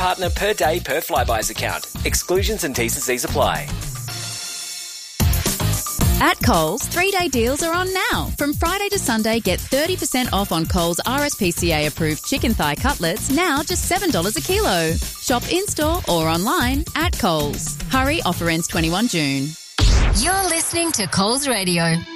Partner per day per Flybuys account. Exclusions and T&Cs apply. At Coles, 3-day deals are on now. From Friday to Sunday, get 30% off on Coles RSPCA-approved chicken thigh cutlets, now just $7 a kilo. Shop in-store or online at Coles. Hurry, offer ends 21 June. You're listening to Coles Radio.